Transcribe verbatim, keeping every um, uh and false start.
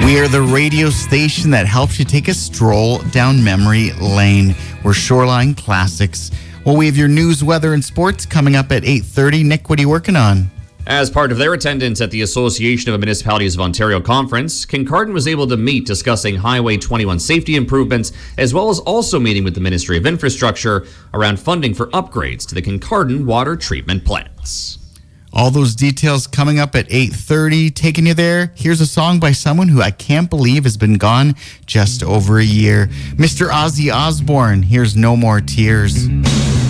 We are the radio station that helps you take a stroll down memory lane. We're Shoreline Classics. Well, we have your news, weather, and sports coming up at eight thirty. Nick, what are you working on? As part of their attendance at the Association of Municipalities of Ontario conference, Kincardine was able to meet discussing Highway twenty-one safety improvements, as well as also meeting with the Ministry of Infrastructure around funding for upgrades to the Kincardine water treatment plants. All those details coming up at eight thirty. Taking you there, here's a song by someone who I can't believe has been gone just over a year. Mister Ozzy Osbourne, here's No More Tears.